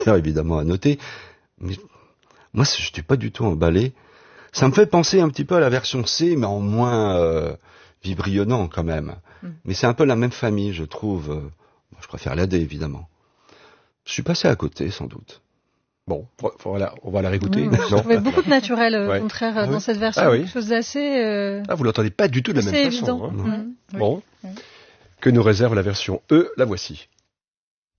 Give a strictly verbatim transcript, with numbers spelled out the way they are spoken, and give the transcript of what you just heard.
évidemment à noter. Mais moi, je suis pas du tout emballé. Ça me fait penser un petit peu à la version C, mais en moins euh, vibrionnant quand même. Mm. Mais c'est un peu la même famille, je trouve. Euh, je préfère la D, évidemment. Je suis passé à côté, sans doute. Bon, voilà, on va la réécouter. Mmh, je trouvais beaucoup de naturel, au ouais. contraire, ah, dans oui. cette version. Ah, oui. Quelque chose d'assez... Euh... Ah, vous l'entendez pas du tout de la même c'est façon. Évident. Hein. Mmh. Bon, oui. Que nous réserve la version E, la voici.